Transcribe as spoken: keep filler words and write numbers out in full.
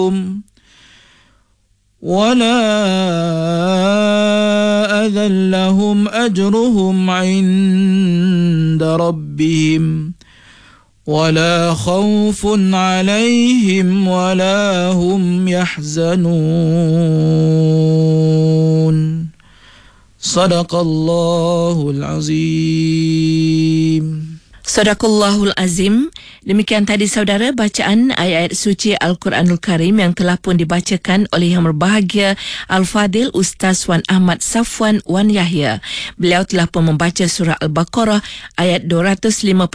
ولا أذى لهم أجرهم عند ربهم ولا خوف عليهم ولا هم يحزنون صدق الله العظيم. Sadaqallahul Azim. Demikian tadi saudara bacaan ayat-ayat suci Al-Quranul Karim yang telah pun dibacakan oleh Yang Berbahagia Al-Fadil Ustaz Wan Ahmad Safwan Wan Yahya. Beliau telah pun membaca surah Al-Baqarah ayat dua ratus lima puluh